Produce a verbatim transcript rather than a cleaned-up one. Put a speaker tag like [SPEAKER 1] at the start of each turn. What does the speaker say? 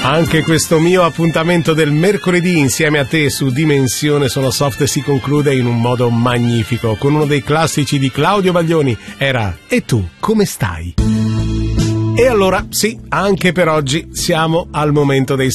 [SPEAKER 1] Anche questo mio appuntamento del mercoledì insieme a te su Dimensione Sono Soft si conclude in un modo magnifico con uno dei classici di Claudio Baglioni. Era "E tu come stai?". E allora sì, anche per oggi siamo al momento dei